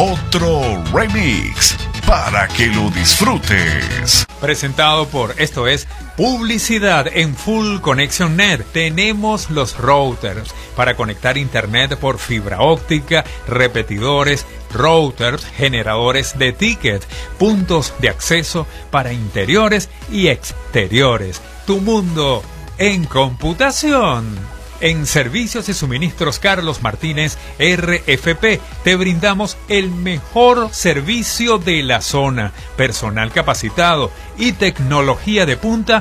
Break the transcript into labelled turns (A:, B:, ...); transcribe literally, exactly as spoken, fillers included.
A: otro remix para que lo disfrutes.
B: Presentado por, esto es, publicidad en Full Connection Net. Tenemos los routers para conectar internet por fibra óptica, repetidores, routers, generadores de ticket, puntos de acceso para interiores y exteriores. Tu mundo en computación. En Servicios y Suministros Carlos Martínez R F P te brindamos el mejor servicio de la zona, personal capacitado y tecnología de punta